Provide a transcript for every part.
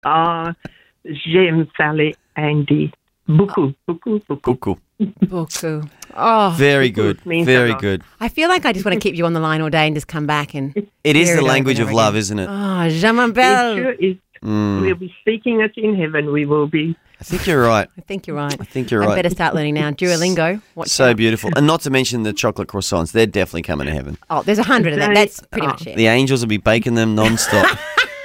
J'aime parler Andy. Beaucoup. Beaucoup. Oh, Very good. Very good. I feel like I just want to keep you on the line all day and just come back and... It is hear the it language over of and love, over isn't it? again. Oh, je It m'appelle. sure is. We'll be speaking it in heaven. We will be. I think you're right. I think you're right. I think you're I right. better start learning now. Duolingo. Watch So out. beautiful. And not to mention the chocolate croissants. They're definitely coming to heaven. Oh, there's 100 of them. That's pretty much it. The angels will be baking them non-stop.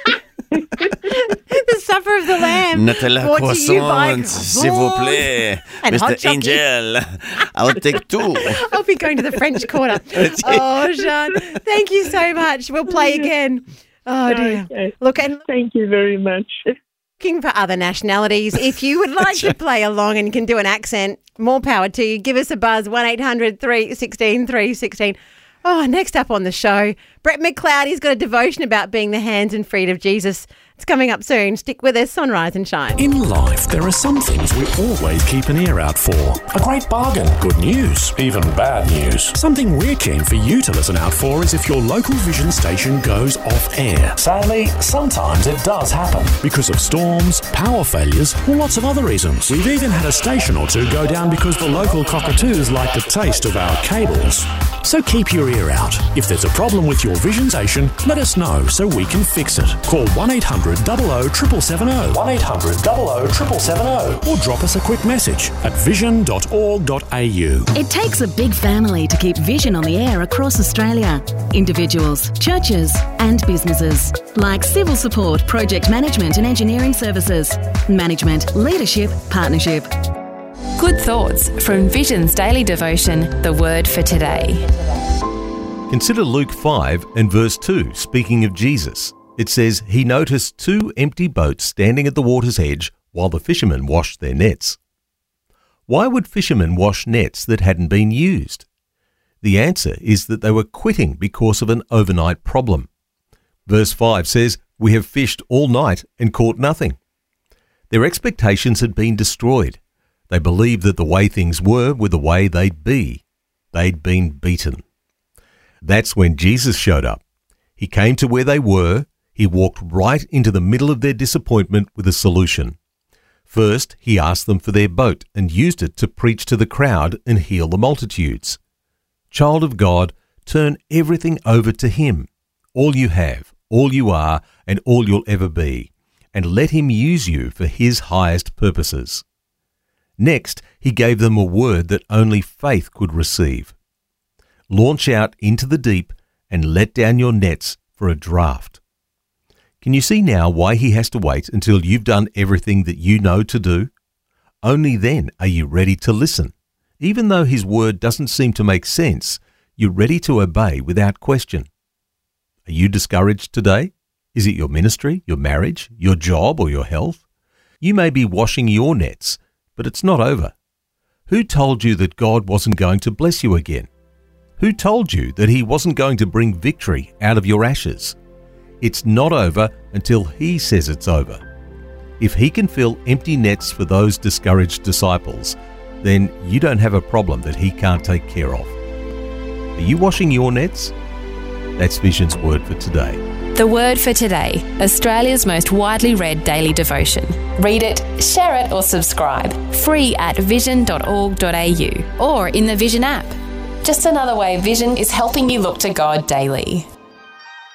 The Supper of the Lamb. Nutella Brought to you by croissants, s'il vous plaît. And hot Mr. chocolate. Angel, I'll take two. I'll be going to the French Quarter. Oh, Jean, thank you so much. We'll play again. Oh, dear. Okay. Look, and Thank you very much. looking for other nationalities. If you would like to play along and can do an accent, more power to you. Give us a buzz, 1800 316 316. Oh, next up on the show, Brett McLeod. He's got a devotion about being the hands and feet of Jesus. It's coming up soon. Stick with us on Rise and Shine. In life, there are some things we always keep an ear out for. A great bargain, good news, even bad news. Something we're keen for you to listen out for is if your local Vision station goes off air. Sadly, sometimes it does happen because of storms, power failures, or lots of other reasons. We've even had a station or two go down because the local cockatoos like the taste of our cables. So keep your ear out. If there's a problem with your Vision station, let us know so we can fix it. Call 1-800-00-770, 1-800-00-770, or drop us a quick message at vision.org.au. It takes a big family to keep Vision on the air across Australia. Individuals, churches and businesses. Like civil support, project management and engineering services. Management, leadership, partnership. Good thoughts from Vision's daily devotion, The Word for Today. Consider Luke 5 and verse 2, speaking of Jesus. It says, he noticed 2 empty boats standing at the water's edge while the fishermen washed their nets. Why would fishermen wash nets that hadn't been used? The answer is that they were quitting because of an overnight problem. Verse 5 says, we have fished all night and caught nothing. Their expectations had been destroyed. They believed that the way things were the way they'd be. They'd been beaten. That's when Jesus showed up. He came to where they were. He walked right into the middle of their disappointment with a solution. First, he asked them for their boat and used it to preach to the crowd and heal the multitudes. Child of God, turn everything over to him, all you have, all you are, and all you'll ever be, and let him use you for his highest purposes. Next, he gave them a word that only faith could receive. Launch out into the deep and let down your nets for a draft. Can you see now why he has to wait until you've done everything that you know to do? Only then are you ready to listen. Even though his word doesn't seem to make sense, you're ready to obey without question. Are you discouraged today? Is it your ministry, your marriage, your job, or your health? You may be washing your nets, but it's not over. Who told you that God wasn't going to bless you again? Who told you that he wasn't going to bring victory out of your ashes? It's not over until he says it's over. If he can fill empty nets for those discouraged disciples, then you don't have a problem that he can't take care of. Are you washing your nets? That's Vision's word for today. The Word for Today, Australia's most widely read daily devotion. Read it, share it or subscribe. Free at vision.org.au or in the Vision app. Just another way Vision is helping you look to God daily.